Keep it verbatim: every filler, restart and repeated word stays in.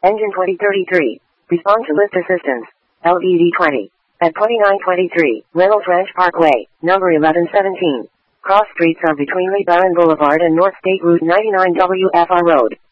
Engine twenty thirty-three. Respond to lift assistance. L V D twenty. At twenty-nine twenty-three, Reynolds Ranch Parkway, number eleven seventeen. Cross streets are between Lee Barron Boulevard and North State Route ninety-nine W F R Road.